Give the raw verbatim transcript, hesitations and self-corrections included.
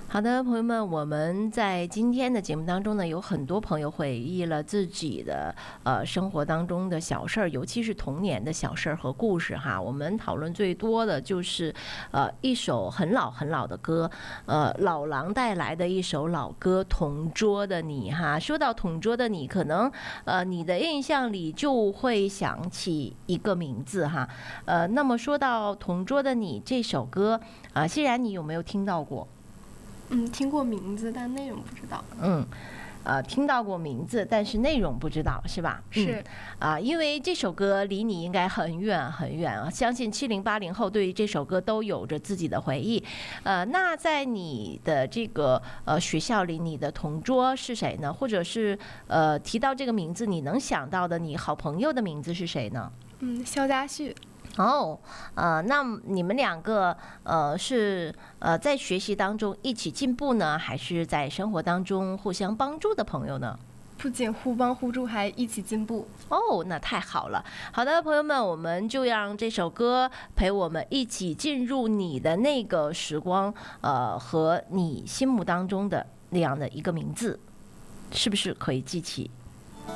好的，朋友们，我们在今天的节目当中呢，有很多朋友回忆了自己的呃生活当中的小事儿，尤其是童年的小事儿和故事哈。我们讨论最多的就是呃一首很老很老的歌，呃老狼带来的一首老歌《同桌的你》哈。说到《同桌的你》，可能呃你的印象里就会想起一个名字哈。呃，那么说到《同桌的你》这首歌啊，欣然你有没有听到过？ 嗯，听过名字，但内容不知道。 嗯，呃，听到过名字，但是内容不知道，是吧？ 是啊、呃，因为这首歌离你应该很远很远啊，相信七零八零后对于这首歌都有着自己的回忆。呃，那在你的这个呃学校里，你的同桌是谁呢？或者是呃提到这个名字，你能想到的你好朋友的名字是谁呢？ 嗯，肖家旭。 哦，呃，那你们两个呃是呃在学习当中一起进步呢，还是在生活当中互相帮助的朋友呢？ 不仅互帮互助，还一起进步。 哦，那太好了。好的，朋友们，我们就让这首歌陪我们一起进入你的那个时光，呃，和你心目当中的那样的一个名字，是不是可以记起？